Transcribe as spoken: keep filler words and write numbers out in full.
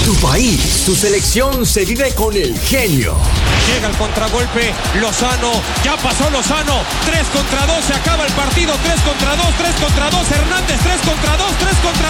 Tu país, tu selección se vive con el genio. Llega el contragolpe, Lozano, ya pasó Lozano, tres contra dos, se acaba el partido, tres contra dos, tres contra dos, Hernández, tres contra dos, tres contra